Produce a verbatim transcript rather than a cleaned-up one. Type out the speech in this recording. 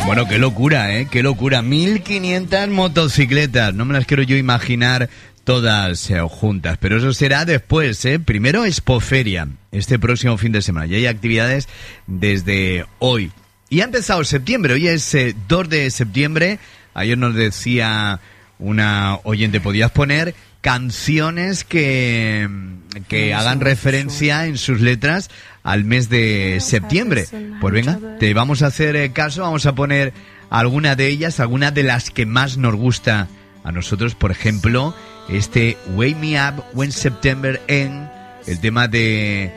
Bueno, qué locura, ¿eh? Qué locura. mil quinientas motocicletas. No me las quiero yo imaginar todas eh, juntas, pero eso será después, ¿eh? Primero Expoferia, este próximo fin de semana. Y hay actividades desde hoy. Y ha empezado septiembre. Hoy es eh, dos de septiembre. Ayer nos decía una oyente, podías poner canciones que, que hagan referencia en sus letras al mes de septiembre. Pues venga, te vamos a hacer caso, vamos a poner alguna de ellas, alguna de las que más nos gusta a nosotros. Por ejemplo, este Wake Me Up When September Ends, el tema de